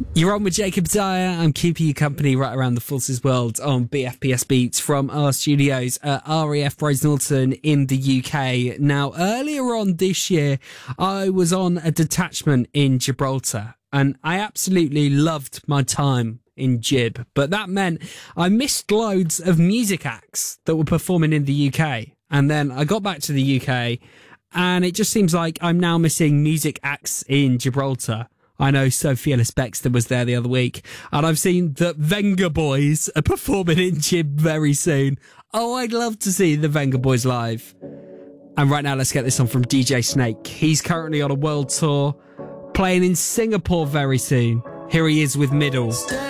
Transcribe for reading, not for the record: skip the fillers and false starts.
You're on with Jacob Dyer. I'm keeping you company right around the Forces world on BFPS Beats from our studios at RAF Bryce Norton in the UK. Now, earlier on this year, I was on a detachment in Gibraltar and I absolutely loved my time in Gib. But that meant I missed loads of music acts that were performing in the UK. And then I got back to the UK and it just seems like I'm now missing music acts in Gibraltar. I know Sophia Lisbexter was there the other week, and I've seen that Venga Boys are performing in Gib very soon. Oh, I'd love to see the Venga Boys live. And right now, let's get this on from DJ Snake. He's currently on a world tour, playing in Singapore very soon. Here he is with Middle.